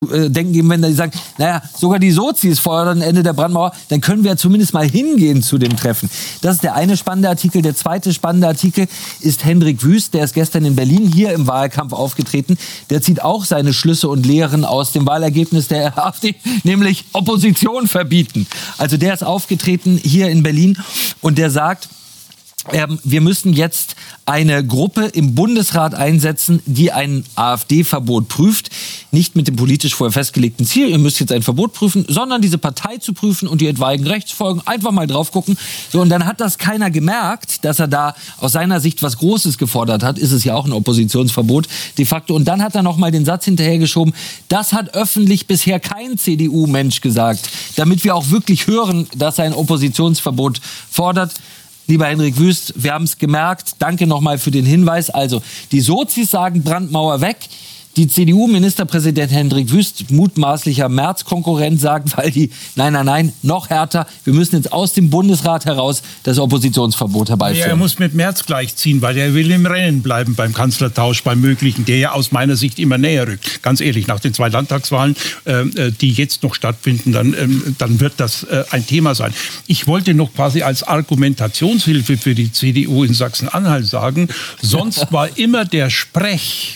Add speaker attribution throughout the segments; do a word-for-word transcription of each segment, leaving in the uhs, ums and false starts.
Speaker 1: denken, wenn die sagen, naja, sogar die Sozis fordern Ende der Brandmauer, dann können wir ja zumindest mal hingehen zu dem Treffen. Das ist der eine spannende Artikel. Der zweite spannende Artikel ist Hendrik Wüst, der ist gestern in Berlin hier im Wahlkampf aufgetreten. Der zieht auch seine Schlüsse und Lehren aus dem Wahlergebnis der AfD, nämlich Opposition verbieten. Also der ist aufgetreten hier in Berlin und der sagt, Ähm, wir müssen jetzt eine Gruppe im Bundesrat einsetzen, die ein AfD-Verbot prüft. Nicht mit dem politisch vorher festgelegten Ziel, ihr müsst jetzt ein Verbot prüfen, sondern diese Partei zu prüfen und die etwaigen Rechtsfolgen. Einfach mal drauf gucken. So, und dann hat das keiner gemerkt, dass er da aus seiner Sicht was Großes gefordert hat. Ist es ja auch ein Oppositionsverbot de facto. Und dann hat er noch mal den Satz hinterhergeschoben, das hat öffentlich bisher kein C D U-Mensch gesagt. Damit wir auch wirklich hören, dass er ein Oppositionsverbot fordert. Lieber Hendrik Wüst, wir haben es gemerkt. Danke nochmal für den Hinweis. Also, die Sozis sagen Brandmauer weg. Die C D U-Ministerpräsident Hendrik Wüst, mutmaßlicher Merz-Konkurrent, sagt, weil die, nein, nein, nein, noch härter, wir müssen jetzt aus dem Bundesrat heraus das Oppositionsverbot herbeiführen.
Speaker 2: Ja, er muss mit Merz gleichziehen, weil er will im Rennen bleiben beim Kanzlertausch, beim Möglichen, der ja aus meiner Sicht immer näher rückt. Ganz ehrlich, nach den zwei Landtagswahlen, äh, die jetzt noch stattfinden, dann, ähm, dann wird das äh, ein Thema sein. Ich wollte noch quasi als Argumentationshilfe für die C D U in Sachsen-Anhalt sagen, sonst war immer der Sprech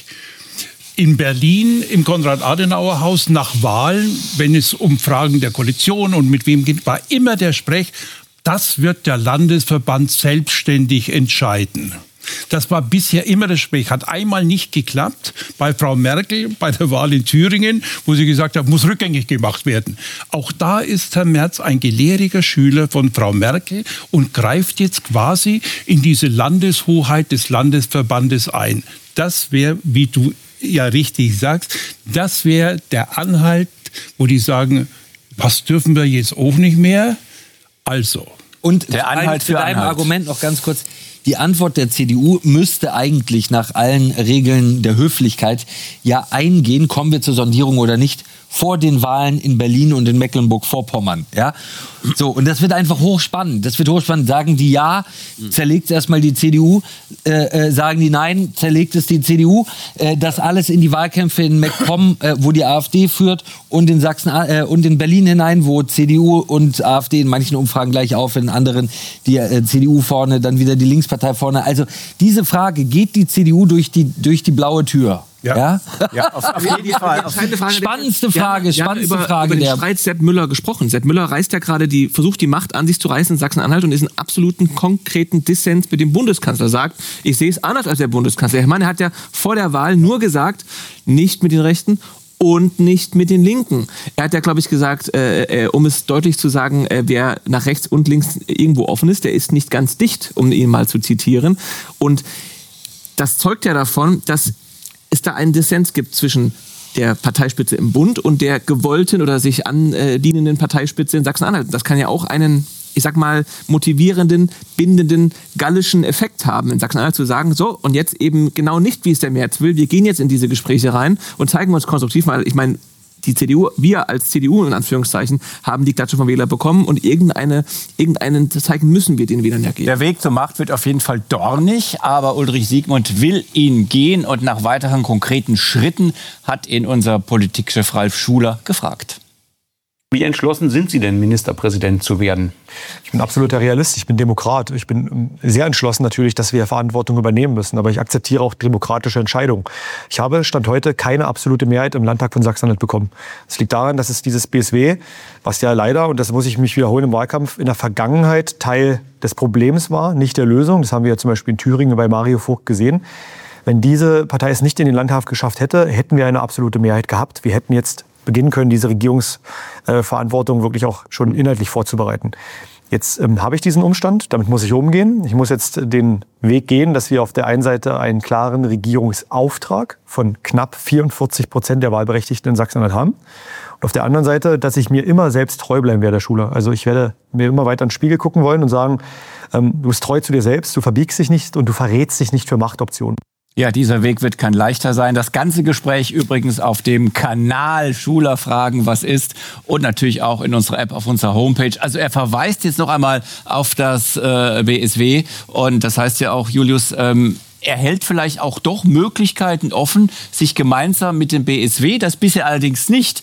Speaker 2: in Berlin im Konrad-Adenauer-Haus nach Wahlen, wenn es um Fragen der Koalition und mit wem geht, war immer der Sprech, das wird der Landesverband selbstständig entscheiden. Das war bisher immer das Sprech. Hat einmal nicht geklappt bei Frau Merkel, bei der Wahl in Thüringen, wo sie gesagt hat, muss rückgängig gemacht werden. Auch da ist Herr Merz ein gelehriger Schüler von Frau Merkel und greift jetzt quasi in diese Landeshoheit des Landesverbandes ein. Das wäre, wie du ja richtig sagst, das wäre der Anhalt, wo die sagen, was dürfen wir jetzt auch nicht mehr? Also.
Speaker 1: Und der Anhalt für dein Argument noch ganz kurz. Die Antwort der C D U müsste eigentlich nach allen Regeln der Höflichkeit ja eingehen, kommen wir zur Sondierung oder nicht, vor den Wahlen in Berlin und in Mecklenburg-Vorpommern. Ja? So, und das wird einfach hochspannend. Das wird hochspannend. Sagen die ja, zerlegt es erstmal die C D U. Äh, äh, sagen die nein, zerlegt es die C D U. Äh, das alles in die Wahlkämpfe in MacPom, äh, wo die AfD führt, und in Sachsen äh, und in Berlin hinein, wo C D U und AfD in manchen Umfragen gleich auf, in anderen die äh, C D U vorne, dann wieder die Linkspartei vorne. Also diese Frage, geht die C D U durch die, durch die blaue Tür? Ja, ja?
Speaker 3: ja auf, auf jeden Fall.
Speaker 1: Frage, spannendste Frage,
Speaker 3: wir haben,
Speaker 1: spannendste
Speaker 3: wir haben
Speaker 1: Frage.
Speaker 3: über, über
Speaker 1: der
Speaker 3: den Streit Sepp Müller gesprochen. Sepp Müller reißt ja gerade die, versucht die Macht an sich zu reißen in Sachsen-Anhalt und ist in absoluten konkreten Dissens mit dem Bundeskanzler. Sagt, ich sehe es anders als der Bundeskanzler. Ich meine, er hat ja vor der Wahl nur gesagt, nicht mit den Rechten und nicht mit den Linken. Er hat ja, glaube ich, gesagt, äh, äh, um es deutlich zu sagen, äh, wer nach rechts und links irgendwo offen ist, der ist nicht ganz dicht, um ihn mal zu zitieren. Und das zeugt ja davon, dass es da einen Dissens gibt zwischen der Parteispitze im Bund und der gewollten oder sich andienenden Parteispitze in Sachsen-Anhalt. Das kann ja auch einen, ich sag mal, motivierenden, bindenden, gallischen Effekt haben, in Sachsen-Anhalt zu sagen, so, und jetzt eben genau nicht, wie es der Merz will. Wir gehen jetzt in diese Gespräche rein und zeigen uns konstruktiv, weil ich meine, die C D U, wir als C D U in Anführungszeichen, haben die Klatsche vom Wähler bekommen und irgendeine, irgendeinen zeigen müssen wir den Wählern ja gehen.
Speaker 4: Der Weg zur Macht wird auf jeden Fall dornig, aber Ulrich Siegmund will ihn gehen und nach weiteren konkreten Schritten hat ihn unser Politikchef Ralf Schuler gefragt.
Speaker 5: Wie entschlossen sind Sie denn, Ministerpräsident zu werden?
Speaker 6: Ich bin absoluter Realist, ich bin Demokrat. Ich bin sehr entschlossen natürlich, dass wir Verantwortung übernehmen müssen. Aber ich akzeptiere auch demokratische Entscheidungen. Ich habe Stand heute keine absolute Mehrheit im Landtag von Sachsen-Anhalt bekommen. Das liegt daran, dass es dieses B S W, was ja leider, und das muss ich mich wiederholen im Wahlkampf, in der Vergangenheit Teil des Problems war, nicht der Lösung. Das haben wir ja zum Beispiel in Thüringen bei Mario Vogt gesehen. Wenn diese Partei es nicht in den Landtag geschafft hätte, hätten wir eine absolute Mehrheit gehabt. Wir hätten jetzt beginnen können, diese Regierungsverantwortung wirklich auch schon inhaltlich vorzubereiten. Jetzt ähm, habe ich diesen Umstand, damit muss ich umgehen. Ich muss jetzt den Weg gehen, dass wir auf der einen Seite einen klaren Regierungsauftrag von knapp vierundvierzig Prozent der Wahlberechtigten in Sachsen-Anhalt haben. Und auf der anderen Seite, dass ich mir immer selbst treu bleiben werde, Herr Schuler. Also ich werde mir immer weiter in den Spiegel gucken wollen und sagen, ähm, du bist treu zu dir selbst, du verbiegst dich nicht und du verrätst dich nicht für Machtoptionen.
Speaker 4: Ja, dieser Weg wird kein leichter sein. Das ganze Gespräch übrigens auf dem Kanal Schuler Fragen, was ist, und natürlich auch in unserer App auf unserer Homepage. Also er verweist jetzt noch einmal auf das äh, B S W und das heißt ja auch, Julius, ähm, er hält vielleicht auch doch Möglichkeiten offen, sich gemeinsam mit dem B S W, das bisher allerdings nicht